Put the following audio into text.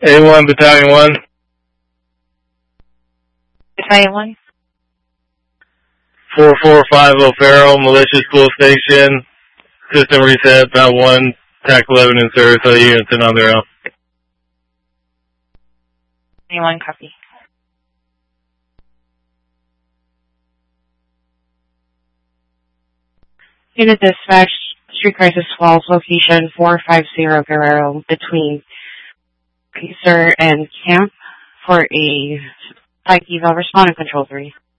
A1 Battalion 1. Battalion 1. 4450 Farrell, Militia School Station. System reset, about 1, TAC 11 in service, other units and on their own. A1, copy. Unit dispatch, Street Crisis 12, location 450 Guerrero, between Pacer and Camp for a site eval, respond and control 3.